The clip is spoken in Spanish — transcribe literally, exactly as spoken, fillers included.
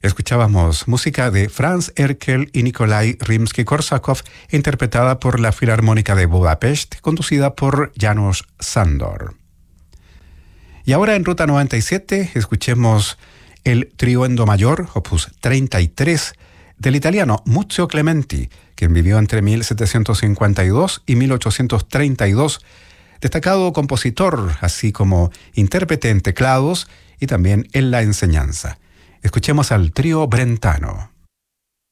Escuchábamos música de Franz Erkel y Nikolai Rimsky-Korsakov, interpretada por la Filarmónica de Budapest, conducida por János Sándor. Y ahora en Ruta noventa y siete escuchemos el Trío en Do mayor, opus treinta y tres, del italiano Muzio Clementi, quien vivió entre mil setecientos cincuenta y dos y mil ochocientos treinta y dos, destacado compositor, así como intérprete en teclados y también en la enseñanza. Escuchemos al Trío Brentano.